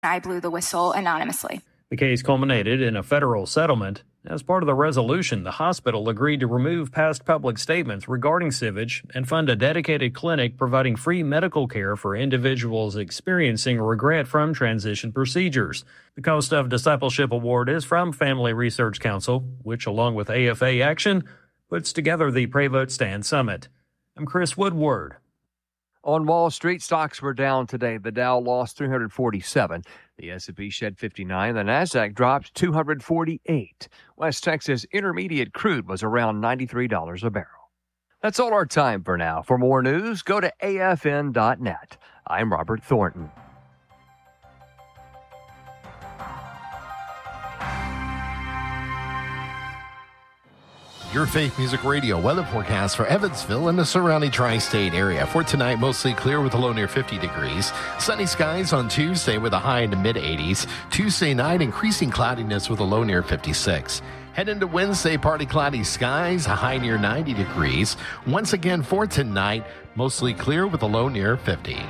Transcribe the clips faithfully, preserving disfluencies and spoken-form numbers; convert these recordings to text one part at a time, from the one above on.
I blew the whistle anonymously. The case culminated in a federal settlement. As part of the resolution, the hospital agreed to remove past public statements regarding Sivage and fund a dedicated clinic providing free medical care for individuals experiencing regret from transition procedures. The Coast of Discipleship Award is from Family Research Council, which, along with A F A Action, puts together the Pray Vote Stand Summit. I'm Chris Woodward. On Wall Street, stocks were down today. The Dow lost three hundred forty-seven. The S and P shed fifty-nine. The Nasdaq dropped two hundred forty-eight. West Texas Intermediate crude was around ninety-three dollars a barrel. That's all our time for now. For more news, go to A F N dot net. I'm Robert Thornton. Your Faith Music Radio weather forecast for Evansville and the surrounding tri-state area. For tonight, mostly clear with a low near fifty degrees. Sunny skies on Tuesday with a high in the mid-eighties. Tuesday night, increasing cloudiness with a low near fifty-six. Head into Wednesday, partly cloudy skies, a high near ninety degrees. Once again for tonight, mostly clear with a low near fifty.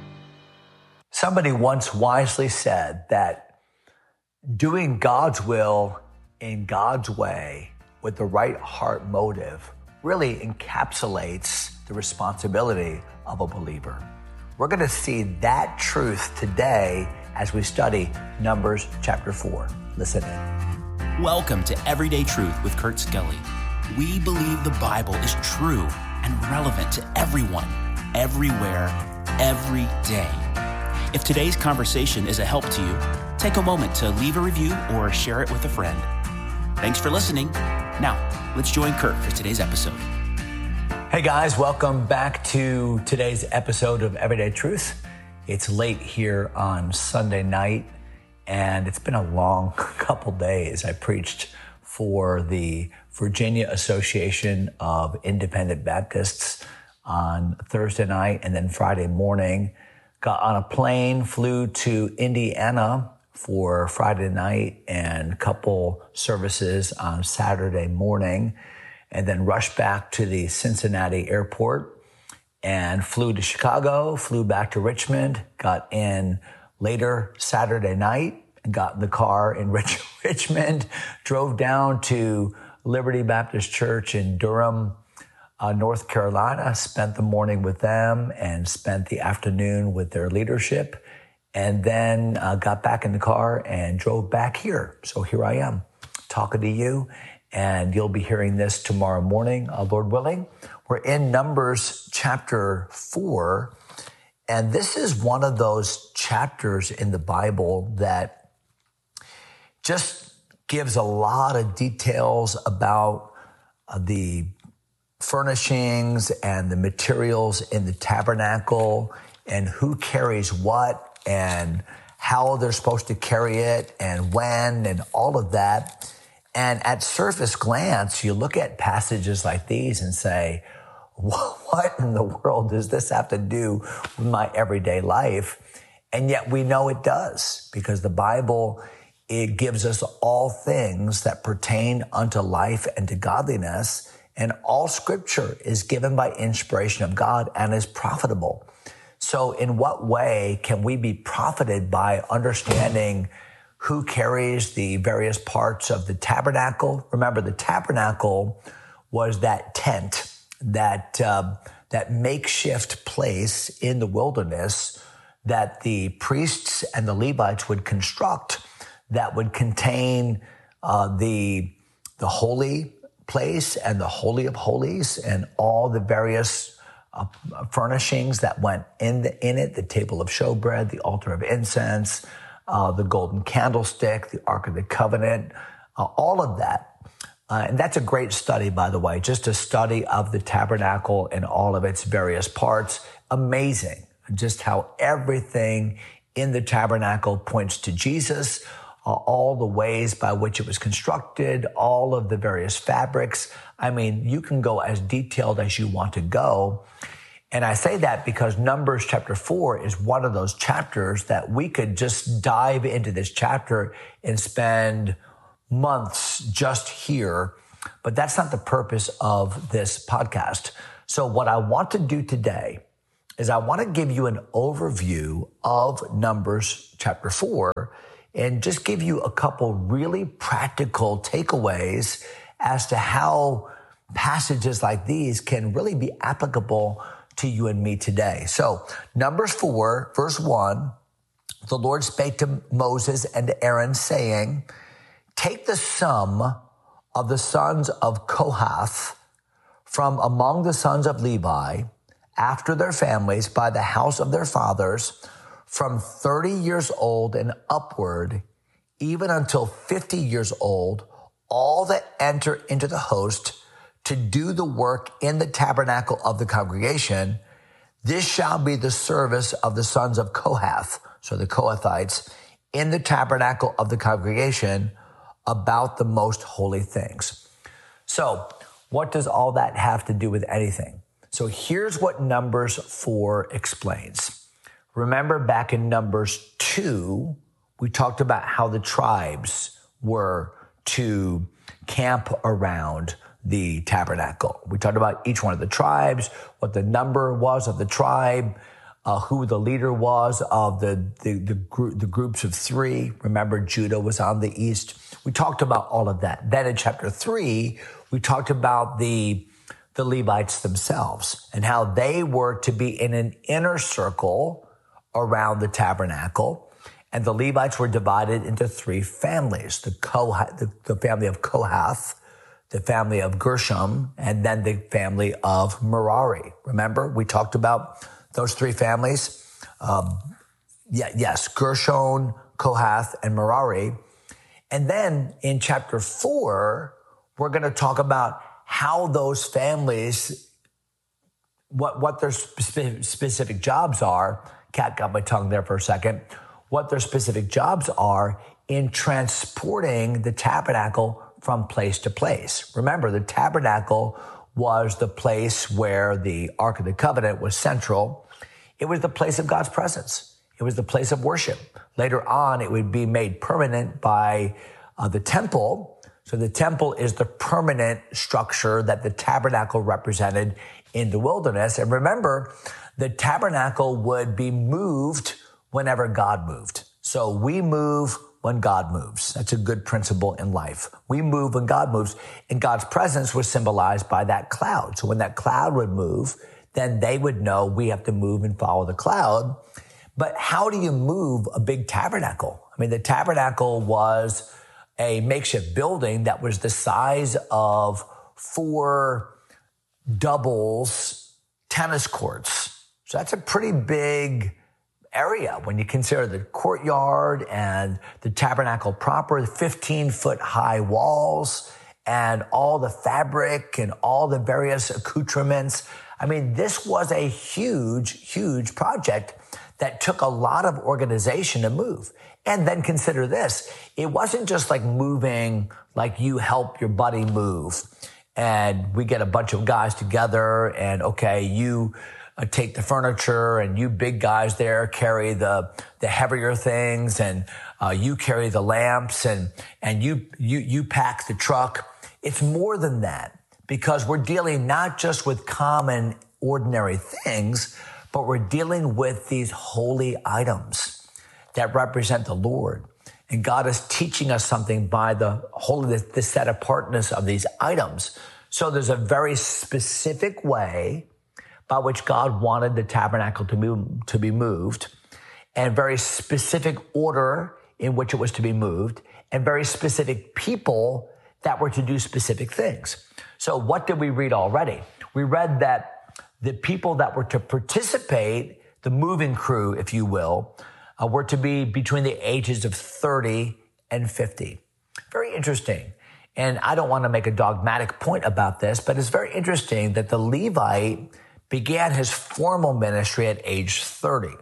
Somebody once wisely said that doing God's will in God's way with the right heart motive really encapsulates the responsibility of a believer. We're going to see that truth today as we study Numbers chapter four. Listen in. Welcome to Everyday Truth with Kurt Skelly. We believe the Bible is true and relevant to everyone, everywhere, every day. If today's conversation is a help to you, take a moment to leave a review or share it with a friend. Thanks for listening. Now, let's join Kurt for today's episode. Hey guys, welcome back to today's episode of Everyday Truth. It's late here on Sunday night, and it's been a long couple days. I preached for the Virginia Association of Independent Baptists on Thursday night, and then Friday morning, got on a plane, flew to Indiana for Friday night and a couple services on Saturday morning, and then rushed back to the Cincinnati airport and flew to Chicago, flew back to Richmond, got in later Saturday night, and got in the car in Rich- Richmond, drove down to Liberty Baptist Church in Durham, uh, North Carolina, spent the morning with them and spent the afternoon with their leadership. And then uh, got back in the car and drove back here. So here I am talking to you, and you'll be hearing this tomorrow morning, uh, Lord willing. We're in Numbers chapter four, and this is one of those chapters in the Bible that just gives a lot of details about uh, the furnishings and the materials in the tabernacle and who carries what, and how they're supposed to carry it and when and all of that. And at surface glance, you look at passages like these and say, what in the world does this have to do with my everyday life? And yet we know it does, because the Bible, it gives us all things that pertain unto life and to godliness. And all scripture is given by inspiration of God and is profitable. So in what way can we be profited by understanding who carries the various parts of the tabernacle? Remember, the tabernacle was that tent, that uh, that makeshift place in the wilderness that the priests and the Levites would construct that would contain uh, the the holy place and the Holy of Holies and all the various Uh, furnishings that went in the, in it, the table of showbread, the altar of incense, uh, the golden candlestick, the Ark of the Covenant, uh, all of that. Uh, and that's a great study, by the way, just a study of the tabernacle and all of its various parts. Amazing, just how everything in the tabernacle points to Jesus, uh, all the ways by which it was constructed, all of the various fabrics. I mean, you can go as detailed as you want to go. And I say that because Numbers chapter four is one of those chapters that we could just dive into this chapter and spend months just here. But that's not the purpose of this podcast. So what I want to do today, is I want to give you an overview of Numbers chapter four and just give you a couple really practical takeaways as to how passages like these can really be applicable to you and me today. So Numbers four, verse one, the Lord spake to Moses and to Aaron, saying, take the sum of the sons of Kohath from among the sons of Levi, after their families, by the house of their fathers, from thirty years old and upward, even until fifty years old, all that enter into the host to do the work in the tabernacle of the congregation. This shall be the service of the sons of Kohath, so the Kohathites, in the tabernacle of the congregation, about the most holy things. So what does all that have to do with anything? So here's what Numbers four explains. Remember back in Numbers two, we talked about how the tribes were to camp around the tabernacle. We talked about each one of the tribes, what the number was of the tribe, uh, who the leader was of the, the, the, group, the groups of three. Remember, Judah was on the east. We talked about all of that. Then in chapter three, we talked about the, the Levites themselves and how they were to be in an inner circle around the tabernacle. And the Levites were divided into three families, the, Kohath, the, the family of Kohath, the family of Gershom, and then the family of Merari. Remember, we talked about those three families. Um, yeah, yes, Gershon, Kohath, and Merari. And then in chapter four, we're going to talk about how those families, what, what their spe- specific jobs are. Cat got my tongue there for a second. What their specific jobs are in transporting the tabernacle from place to place. Remember, the tabernacle was the place where the Ark of the Covenant was central. It was the place of God's presence. It was the place of worship. Later on, it would be made permanent by uh, the temple. So the temple is the permanent structure that the tabernacle represented in the wilderness. And remember, the tabernacle would be moved whenever God moved. So we move when God moves. That's a good principle in life. We move when God moves, and God's presence was symbolized by that cloud. So when that cloud would move, then they would know we have to move and follow the cloud. But how do you move a big tabernacle? I mean, the tabernacle was a makeshift building that was the size of four doubles tennis courts. So that's a pretty big area when you consider the courtyard and the tabernacle proper, fifteen foot high walls and all the fabric and all the various accoutrements. I mean, this was a huge, huge project that took a lot of organization to move. And then consider this. It wasn't just like moving, like you help your buddy move and we get a bunch of guys together and okay, you Uh, take the furniture and you big guys there carry the, the heavier things and, uh, you carry the lamps and, and you, you, you pack the truck. It's more than that because we're dealing not just with common, ordinary things, but we're dealing with these holy items that represent the Lord. And God is teaching us something by the holiness, the set apartness of these items. So there's a very specific way by which God wanted the tabernacle to move, to be moved, and very specific order in which it was to be moved, and very specific people that were to do specific things. So what did we read already? We read that the people that were to participate, the moving crew, if you will, uh, were to be between the ages of thirty and fifty. Very interesting. And I don't want to make a dogmatic point about this, but it's very interesting that the Levite began his formal ministry at age thirty.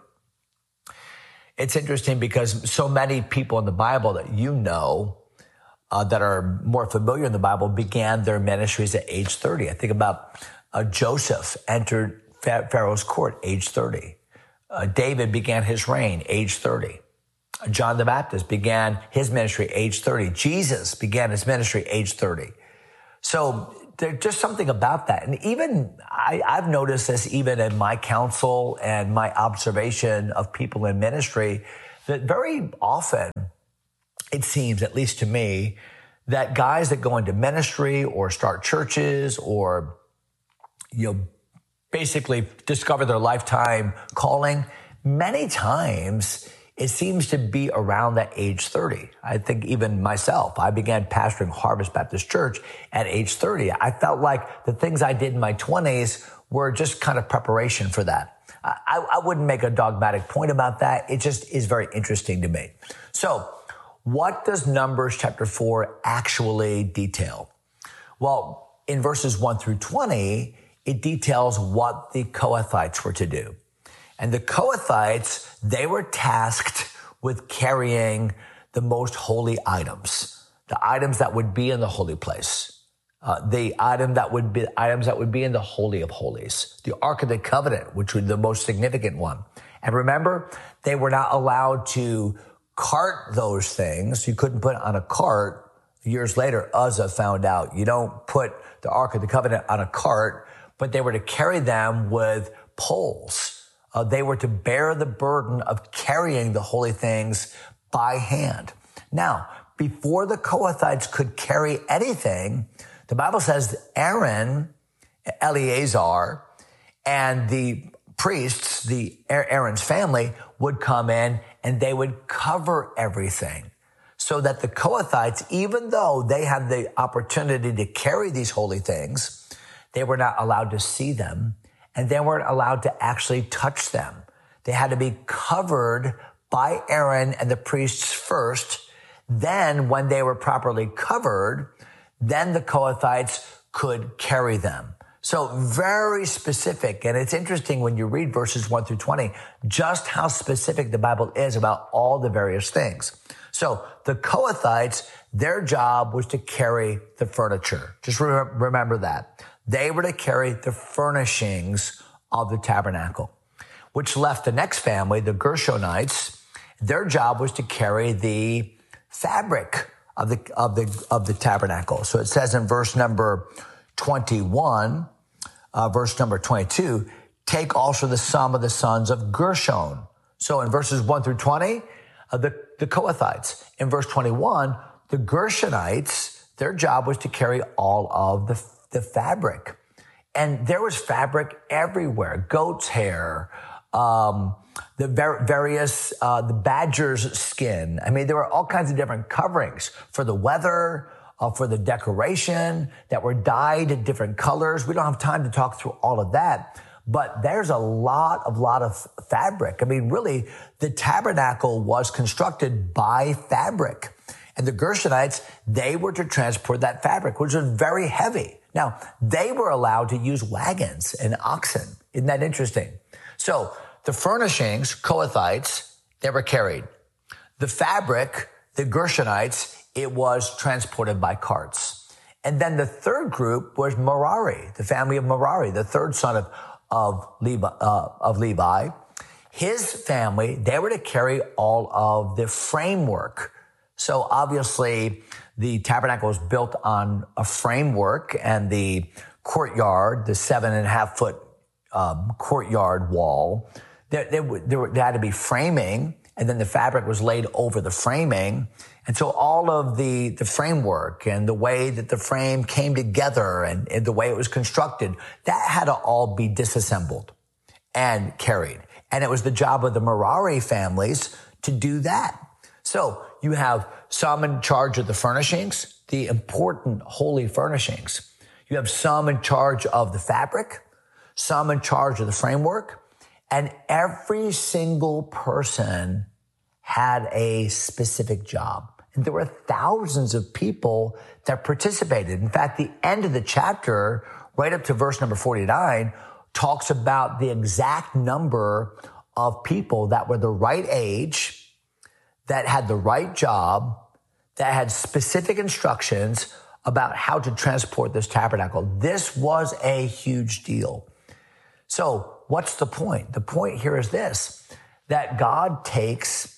It's interesting because so many people in the Bible that you know uh, that are more familiar in the Bible began their ministries at age thirty. I think about uh, Joseph entered Pharaoh's court age thirty. Uh, David began his reign age thirty. Uh, John the Baptist began his ministry age thirty. Jesus began his ministry age thirty. So there's just something about that. And even I, I've noticed this even in my counsel and my observation of people in ministry, that very often it seems, at least to me, that guys that go into ministry or start churches or, you know, basically discover their lifetime calling, many times it seems to be around that age thirty. I think even myself, I began pastoring Harvest Baptist Church at age thirty. I felt like the things I did in my twenties were just kind of preparation for that. I, I wouldn't make a dogmatic point about that. It just is very interesting to me. So what does Numbers chapter four actually detail? Well, in verses one through twenty, it details what the Kohathites were to do. And the Kohathites, they were tasked with carrying the most holy items, the items that would be in the holy place, uh, the item that would be items that would be in the Holy of Holies, the Ark of the Covenant, which was the most significant one. And remember, they were not allowed to cart those things. You couldn't put it on a cart. Years later, Uzzah found out you don't put the Ark of the Covenant on a cart, but they were to carry them with poles. Uh, they were to bear the burden of carrying the holy things by hand. Now, before the Kohathites could carry anything, the Bible says Aaron, Eleazar, and the priests, the Aaron's family, would come in and they would cover everything so that the Kohathites, even though they had the opportunity to carry these holy things, they were not allowed to see them. And they weren't allowed to actually touch them. They had to be covered by Aaron and the priests first. Then, when they were properly covered, then the Kohathites could carry them. So very specific. And it's interesting when you read verses one through twenty, just how specific the Bible is about all the various things. So the Kohathites, their job was to carry the furniture. Just re- remember that. They were to carry the furnishings of the tabernacle, which left the next family, the Gershonites. Their job was to carry the fabric of the, of the, of the tabernacle. So it says in verse number twenty-one, uh, verse number twenty-two, take also the sum of the sons of Gershon. So in verses one through twenty, uh, the, the Kohathites. In verse twenty-one, the Gershonites, their job was to carry all of the the fabric. And there was fabric everywhere, goat's hair, um, the ver- various, uh, the badger's skin. I mean, there were all kinds of different coverings for the weather, uh, for the decoration that were dyed in different colors. We don't have time to talk through all of that, but there's a lot of, lot of fabric. I mean, really, the tabernacle was constructed by fabric. And the Gershonites, they were to transport that fabric, which was very heavy. Now, they were allowed to use wagons and oxen. Isn't that interesting? So the furnishings, Kohathites, they were carried. The fabric, the Gershonites, it was transported by carts. And then the third group was Merari, the family of Merari, the third son of, of, Levi, uh, of Levi. His family, they were to carry all of the framework. So obviously, the tabernacle was built on a framework, and the courtyard, the seven and a half foot um, courtyard wall, there, there, there, there had to be framing, and then the fabric was laid over the framing. And so all of the, the framework and the way that the frame came together and, and the way it was constructed, that had to all be disassembled and carried. And it was the job of the Merari families to do that. So you have some in charge of the furnishings, the important holy furnishings. You have some in charge of the fabric, some in charge of the framework, and every single person had a specific job. And there were thousands of people that participated. In fact, the end of the chapter, right up to verse number forty-nine, talks about the exact number of people that were the right age, that had the right job, that had specific instructions about how to transport this tabernacle. This was a huge deal. So what's the point? The point here is this, that God takes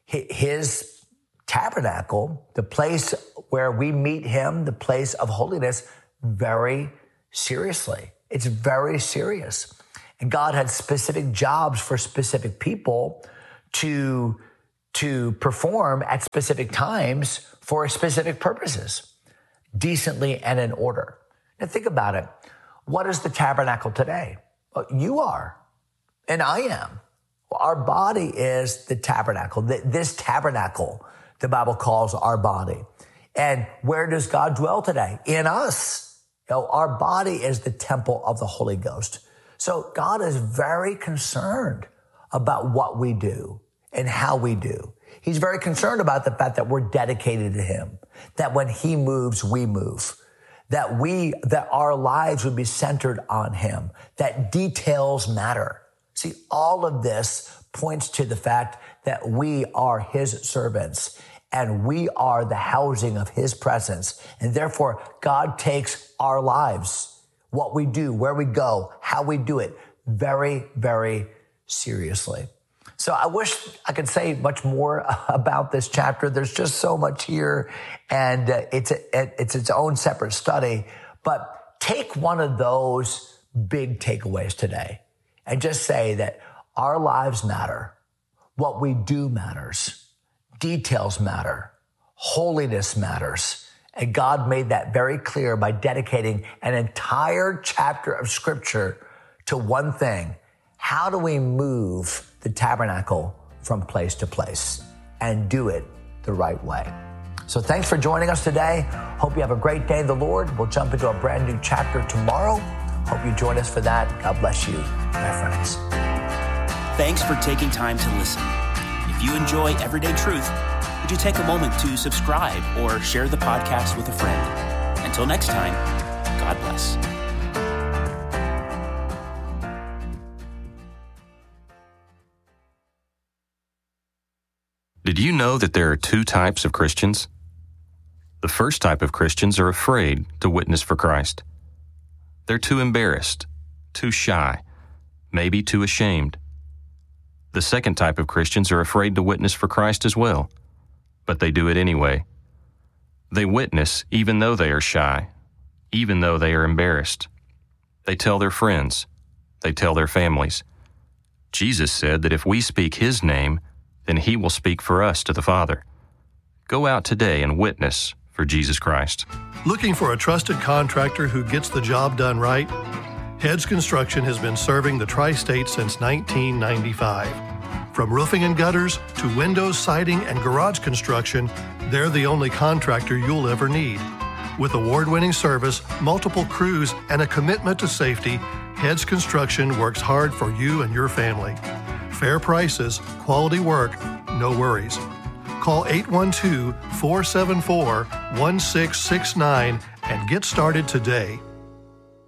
his tabernacle, the place where we meet him, the place of holiness, very seriously. It's very serious. And God had specific jobs for specific people to, to perform at specific times for specific purposes, decently and in order. Now think about it. What is the tabernacle today? Well, you are, and I am. Our body is the tabernacle. This tabernacle, the Bible calls our body. And where does God dwell today? In us. You know, our body is the temple of the Holy Ghost. So God is very concerned about what we do and how we do. He's very concerned about the fact that we're dedicated to him, that when he moves, we move, that we, that our lives would be centered on him, that details matter. See, all of this points to the fact that we are his servants and we are the housing of his presence. And therefore, God takes our lives, what we do, where we go, how we do it, very, very seriously. So I wish I could say much more about this chapter. There's just so much here, and uh, it's a, it's its own separate study. But take one of those big takeaways today and just say that our lives matter. What we do matters. Details matter. Holiness matters. And God made that very clear by dedicating an entire chapter of Scripture to one thing. How do we move the tabernacle from place to place and do it the right way? So thanks for joining us today. Hope you have a great day in the Lord. We'll jump into a brand new chapter tomorrow. Hope you join us for that. God bless you, my friends. Thanks for taking time to listen. If you enjoy Everyday Truth, would you take a moment to subscribe or share the podcast with a friend? Until next time, God bless. Did you know that there are two types of Christians? The first type of Christians are afraid to witness for Christ. They're too embarrassed, too shy, maybe too ashamed. The second type of Christians are afraid to witness for Christ as well, but they do it anyway. They witness even though they are shy, even though they are embarrassed. They tell their friends. They tell their families. Jesus said that if we speak his name, then he will speak for us to the Father. Go out today and witness for Jesus Christ. Looking for a trusted contractor who gets the job done right? Heads Construction has been serving the Tri-State since nineteen ninety-five. From roofing and gutters to windows, siding, and garage construction, they're the only contractor you'll ever need. With award-winning service, multiple crews, and a commitment to safety, Heads Construction works hard for you and your family. Fair prices, quality work, no worries. Call eight one two, four seven four, one six six nine and get started today.